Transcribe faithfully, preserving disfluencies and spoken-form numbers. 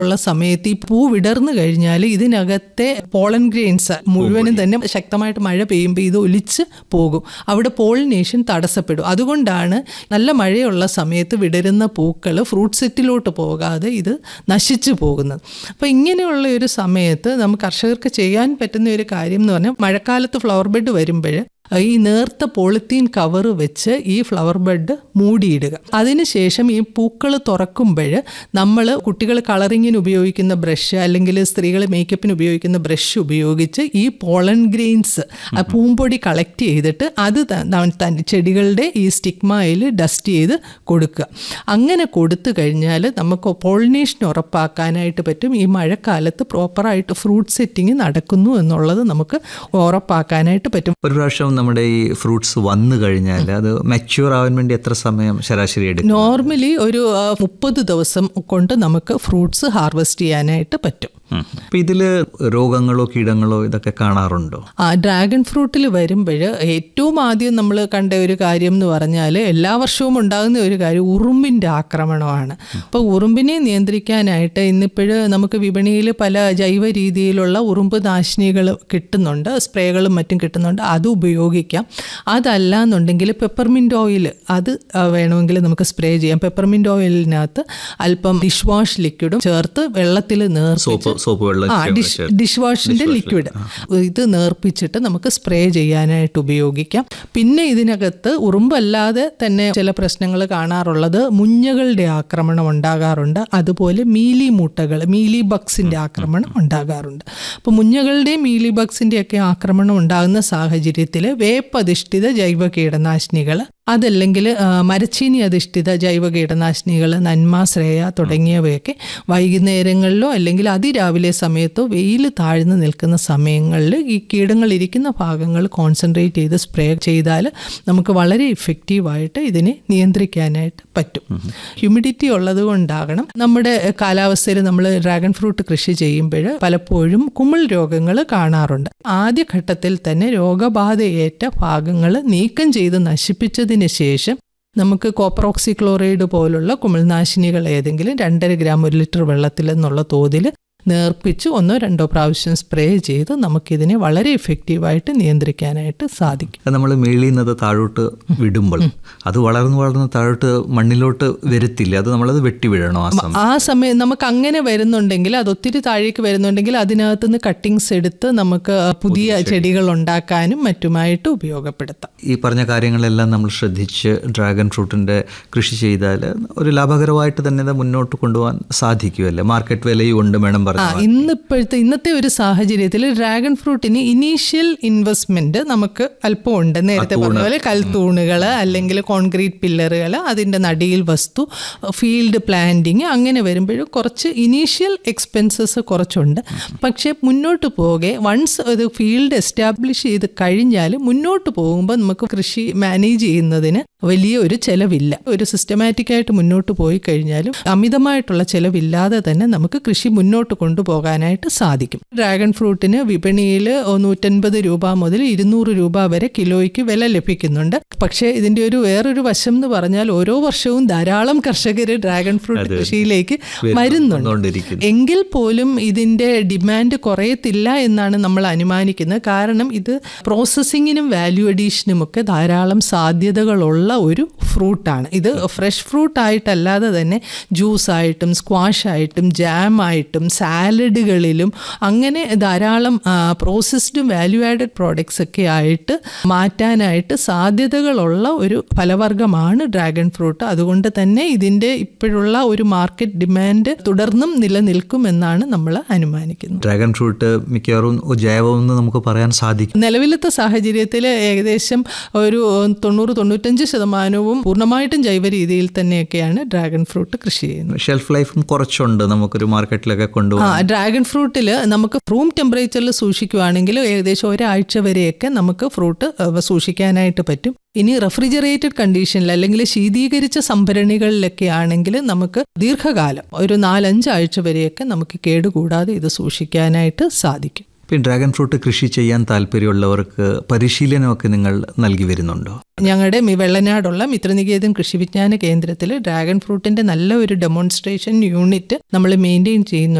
ഉള്ള സമയത്ത് ഈ പൂ വിടർന്നു കഴിഞ്ഞാൽ ഇതിനകത്തെ പോളൻ ഗ്രെയിൻസ് മുഴുവനും തന്നെ ശക്തമായിട്ട് മഴ പെയ്യുമ്പോൾ ഇത് ഒലിച്ച് പോകും. അവിടെ പോളിനേഷൻ തടസ്സപ്പെടും. അതുകൊണ്ടാണ് നല്ല മഴയുള്ള സമയത്ത് വിടരുന്ന പൂക്കൾ ഫ്രൂട്ട് സെറ്റിലോട്ട് പോകാതെ ഇത് നശിച്ചു പോകുന്നത്. അപ്പോൾ ഇങ്ങനെയുള്ള ഒരു സമയത്ത് നമുക്ക് കർഷകർക്ക് ചെയ്യാൻ പറ്റുന്ന ഒരു കാര്യം എന്ന് പറഞ്ഞാൽ മഴക്കാലത്ത് ഫ്ലവർ ബെഡ് വരുമ്പോൾ ഈ നേർത്ത പോളിത്തീൻ കവർ വെച്ച് ഈ ഫ്ലവർ ബെഡ് മൂടിയിടുക. അതിനുശേഷം ഈ പൂക്കൾ തുറക്കുമ്പോൾ നമ്മൾ കുട്ടികൾ കളറിങ്ങിന് ഉപയോഗിക്കുന്ന ബ്രഷ് അല്ലെങ്കിൽ സ്ത്രീകൾ മേക്കപ്പിന് ഉപയോഗിക്കുന്ന ബ്രഷ് ഉപയോഗിച്ച് ഈ പോളൻ ഗ്രെയിൻസ് പൂമ്പൊടി കളക്ട് ചെയ്തിട്ട് അത് തന്നെ ചെടികളുടെ ഈ സ്റ്റിഗ്മയിൽ ഡസ്റ്റ് ചെയ്ത് കൊടുക്കുക. അങ്ങനെ കൊടുത്തു കഴിഞ്ഞാൽ നമുക്ക് പോളിനേഷൻ ഉറപ്പാക്കാനായിട്ട് പറ്റും. ഈ മഴക്കാലത്ത് പ്രോപ്പറായിട്ട് ഫ്രൂട്ട് സെറ്റിങ് നടക്കുന്നു എന്നുള്ളത് നമുക്ക് ഉറപ്പാക്കാനായിട്ട് പറ്റും. ഒരു പ്രാവശ്യം നമ്മുടെ ഈ ഫ്രൂട്ട്സ് വന്നു കഴിഞ്ഞാൽ അത് മെച്യൂർ ആവാൻ വേണ്ടി എത്ര സമയം ശരാശരി എടുക്കും? നോർമലി ഒരു മുപ്പത് ദിവസം കൊണ്ട് നമുക്ക് ഫ്രൂട്ട്സ് ഹാർവെസ്റ്റ് ചെയ്യാനായിട്ട് പറ്റും. അപ്പം ഇതിൽ രോഗങ്ങളോ കീടങ്ങളോ ഇതൊക്കെ കാണാറുണ്ടോ? ആ ഡ്രാഗൺ ഫ്രൂട്ടിൽ വരുമ്പോൾ ഏറ്റവും ആദ്യം നമ്മൾ കണ്ട ഒരു കാര്യം എന്ന് പറഞ്ഞാൽ എല്ലാ വർഷവും ഉണ്ടാകുന്ന ഒരു കാര്യം ഉറുമ്പിൻ്റെ ആക്രമണമാണ്. അപ്പോൾ ഉറുമ്പിനെ നിയന്ത്രിക്കാനായിട്ട് ഇന്നിപ്പോഴ് നമുക്ക് വിപണിയിൽ പല ജൈവ രീതിയിലുള്ള ഉറുമ്പ് നാശിനികൾ കിട്ടുന്നുണ്ട്, സ്പ്രേകളും മറ്റും കിട്ടുന്നുണ്ട്. അത് ഉപയോഗിക്കാം. അതല്ല എന്നുണ്ടെങ്കിൽ പെപ്പർമിൻറ്റ് ഓയിൽ അത് വേണമെങ്കിൽ നമുക്ക് സ്പ്രേ ചെയ്യാം. പെപ്പർമിൻറ്റ് ഓയിലിനകത്ത് അല്പം ഡിഷ് വാഷ് ലിക്വിഡും ചേർത്ത് വെള്ളത്തിൽ നേർപ്പിച്ച് ആ ഡിഷ് ഡിഷ് വാഷിൻ്റെ ലിക്വിഡ് ഇത് നേർപ്പിച്ചിട്ട് നമുക്ക് സ്പ്രേ ചെയ്യാനായിട്ട് ഉപയോഗിക്കാം. പിന്നെ ഇതിനകത്ത് ഉറുമ്പല്ലാതെ തന്നെ ചില പ്രശ്നങ്ങൾ കാണാറുള്ളത് മുഞ്ഞകളുടെ ആക്രമണം ഉണ്ടാകാറുണ്ട്. അതുപോലെ മീലി മൂട്ടകൾ മീലി ബഗ്സിൻ്റെ ആക്രമണം ഉണ്ടാകാറുണ്ട്. അപ്പോൾ മുഞ്ഞകളുടെയും മീലി ബഗ്സിൻ്റെയൊക്കെ ആക്രമണം ഉണ്ടാകുന്ന സാഹചര്യത്തിൽ വേപ്പധിഷ്ഠിത ജൈവ കീടനാശിനികൾ അതല്ലെങ്കിൽ മരച്ചീനി അധിഷ്ഠിത ജൈവ കീടനാശിനികൾ നന്മ, ശ്രേയ തുടങ്ങിയവയൊക്കെ വൈകുന്നേരങ്ങളിലോ അല്ലെങ്കിൽ അതിരാവിലെ സമയത്തോ വെയിൽ താഴ്ന്നു നിൽക്കുന്ന സമയങ്ങളിൽ ഈ കീടങ്ങൾ ഇരിക്കുന്ന ഭാഗങ്ങൾ കോൺസെൻട്രേറ്റ് ചെയ്ത് സ്പ്രേ ചെയ്താൽ നമുക്ക് വളരെ ഇഫക്റ്റീവായിട്ട് ഇതിനെ നിയന്ത്രിക്കാനായിട്ട് പറ്റും. ഹ്യൂമിഡിറ്റി ഉള്ളത് കൊണ്ടാകണം നമ്മുടെ കാലാവസ്ഥയിൽ നമ്മൾ ഡ്രാഗൺ ഫ്രൂട്ട് കൃഷി ചെയ്യുമ്പോൾ പലപ്പോഴും കുമിൾ രോഗങ്ങൾ കാണാറുണ്ട്. ആദ്യഘട്ടത്തിൽ തന്നെ രോഗബാധയേറ്റ ഭാഗങ്ങൾ നീക്കം ചെയ്ത് നശിപ്പിച്ചതിന് ശേഷം നമുക്ക് കോപ്പർ ഓക്സിക്ലോറൈഡ് പോലുള്ള കുമിൾനാശിനികൾ ഏതെങ്കിലും രണ്ടര ഗ്രാം ഒരു ലിറ്റർ വെള്ളത്തിൽ എന്നുള്ള തോതിൽ നേർപ്പിച്ച് ഒന്നോ രണ്ടോ പ്രാവശ്യം സ്പ്രേ ചെയ്ത് നമുക്കിതിനെ വളരെ എഫക്റ്റീവായിട്ട് നിയന്ത്രിക്കാനായിട്ട് സാധിക്കും. നമ്മൾ മേളിൽ നിന്ന് താഴോട്ട് വിടുമ്പോൾ അത് വളർന്ന് വളർന്ന് താഴോട്ട് മണ്ണിലോട്ട് വരത്തില്ല, അത് നമ്മളത് വെട്ടി വിടണോ? ആ സമയം ആ സമയം നമുക്ക് അങ്ങനെ വരുന്നുണ്ടെങ്കിൽ അത് ഒത്തിരി താഴേക്ക് വരുന്നുണ്ടെങ്കിൽ അതിനകത്ത് നിന്ന് കട്ടിങ്സ് എടുത്ത് നമുക്ക് പുതിയ ചെടികൾ ഉണ്ടാക്കാനും മറ്റുമായിട്ട് ഉപയോഗപ്പെടുത്താം. ഈ പറഞ്ഞ കാര്യങ്ങളെല്ലാം നമ്മൾ ശ്രദ്ധിച്ച് ഡ്രാഗൺ ഫ്രൂട്ടിൻ്റെ കൃഷി ചെയ്താൽ ഒരു ലാഭകരമായിട്ട് തന്നെ ഇത് മുന്നോട്ട് കൊണ്ടുപോകാൻ സാധിക്കുമല്ലേ? മാർക്കറ്റ് വിലയും ഉണ്ട് വേണം. ആ ഇന്നിപ്പോഴത്തെ ഇന്നത്തെ ഒരു സാഹചര്യത്തിൽ ഡ്രാഗൺ ഫ്രൂട്ടിന് ഇനീഷ്യൽ ഇൻവെസ്റ്റ്മെന്റ് നമുക്ക് അല്പം ഉണ്ട്. നേരത്തെ പറഞ്ഞ പോലെ കൽത്തൂണുകൾ അല്ലെങ്കിൽ കോൺക്രീറ്റ് പില്ലറുകൾ, അതിൻ്റെ നടിയിൽ വസ്തു, ഫീൽഡ് പ്ലാന്റിങ്, അങ്ങനെ വരുമ്പോഴും കുറച്ച് ഇനീഷ്യൽ എക്സ്പെൻസസ് കുറച്ചുണ്ട്. പക്ഷേ മുന്നോട്ട് പോകെ വൺസ് ഒരു ഫീൽഡ് എസ്റ്റാബ്ലിഷ് ചെയ്ത് കഴിഞ്ഞാൽ മുന്നോട്ട് പോകുമ്പോൾ നമുക്ക് കൃഷി മാനേജ് ചെയ്യുന്നതിന് വലിയ ഒരു ചെലവില്ല. ഒരു സിസ്റ്റമാറ്റിക്കായിട്ട് മുന്നോട്ട് പോയി കഴിഞ്ഞാലും അമിതമായിട്ടുള്ള ചെലവില്ലാതെ തന്നെ നമുക്ക് കൃഷി മുന്നോട്ട് കൊണ്ടുപോകാനായിട്ട് സാധിക്കും. ഡ്രാഗൺ ഫ്രൂട്ടിന് വിപണിയിൽ നൂറ്റൻപത് രൂപ മുതൽ ഇരുന്നൂറ് രൂപ വരെ കിലോയ്ക്ക് വില ലഭിക്കുന്നുണ്ട്. പക്ഷേ ഇതിൻ്റെ ഒരു വേറൊരു വശം എന്ന് പറഞ്ഞാൽ ഓരോ വർഷവും ധാരാളം കർഷകർ ഡ്രാഗൺ ഫ്രൂട്ട് കൃഷിയിലേക്ക് വരുന്നുണ്ട്. എങ്കിൽ പോലും ഇതിൻ്റെ ഡിമാൻഡ് കുറയത്തില്ല എന്നാണ് നമ്മൾ അനുമാനിക്കുന്നത്. കാരണം ഇത് പ്രോസസ്സിങ്ങിനും വാല്യൂ അഡീഷനും ഒക്കെ ധാരാളം സാധ്യതകളുള്ള ഒരു ഫ്രൂട്ടാണ്. ഇത് ഫ്രഷ് ഫ്രൂട്ട് ആയിട്ടല്ലാതെ തന്നെ ജ്യൂസായിട്ടും സ്ക്വാഷായിട്ടും ജാമായിട്ടും സാലഡുകളിലും അങ്ങനെ ധാരാളം പ്രോസസ്ഡും വാല്യൂ ആഡഡ് പ്രോഡക്ട്സ് ഒക്കെ ആയിട്ട് മാറ്റാനായിട്ട് സാധ്യതകളുള്ള ഒരു ഫലവർഗമാണ് ഡ്രാഗൺ ഫ്രൂട്ട്. അതുകൊണ്ട് തന്നെ ഇതിൻ്റെ ഇപ്പോഴുള്ള ഒരു മാർക്കറ്റ് ഡിമാൻഡ് തുടർന്നും നിലനിൽക്കുമെന്നാണ് നമ്മൾ അനുമാനിക്കുന്നത്. ഡ്രാഗൺ ഫ്രൂട്ട് മിക്കവാറും ജൈവമെന്ന് നമുക്ക് പറയാൻ സാധിക്കും. നിലവിലത്തെ സാഹചര്യത്തിൽ ഏകദേശം ഒരു തൊണ്ണൂറ് തൊണ്ണൂറ്റഞ്ച് ശതമാനവും പൂർണ്ണമായിട്ടും ജൈവ രീതിയിൽ തന്നെയൊക്കെയാണ് ഡ്രാഗൺ ഫ്രൂട്ട് കൃഷി ചെയ്യുന്നത്. ഷെൽഫ് ലൈഫും കുറച്ചുണ്ട്, നമുക്കൊരു മാർക്കറ്റിലൊക്കെ കൊണ്ടുപോകാം. ആ ഡ്രാഗൺ ഫ്രൂട്ടിൽ നമുക്ക് റൂം ടെമ്പറേച്ചറിൽ സൂക്ഷിക്കുകയാണെങ്കിൽ ഏകദേശം ഒരാഴ്ച വരെയൊക്കെ നമുക്ക് ഫ്രൂട്ട് സൂക്ഷിക്കാനായിട്ട് പറ്റും. ഇനി റെഫ്രിജറേറ്റഡ് കണ്ടീഷനിൽ അല്ലെങ്കിൽ ശീതീകരിച്ച സംഭരണികളിലൊക്കെ ആണെങ്കിൽ നമുക്ക് ദീർഘകാലം ഒരു നാലഞ്ചാഴ്ച വരെയൊക്കെ നമുക്ക് കേടുകൂടാതെ ഇത് സൂക്ഷിക്കാനായിട്ട് സാധിക്കും. ഇപ്പം ഡ്രാഗൺ ഫ്രൂട്ട് കൃഷി ചെയ്യാൻ താല്പര്യമുള്ളവർക്ക് പരിശീലനമൊക്കെ നിങ്ങൾ നൽകി വരുന്നുണ്ടോ? ഞങ്ങളുടെ മി- വെള്ളനാടുള്ള മിത്രനികേതൻ കൃഷി വിജ്ഞാന കേന്ദ്രത്തിൽ ഡ്രാഗൺ ഫ്രൂട്ടിൻ്റെ നല്ല ഒരു ഡെമോൺസ്ട്രേഷൻ യൂണിറ്റ് നമ്മൾ മെയിൻറ്റെയിൻ ചെയ്യുന്നുണ്ട്.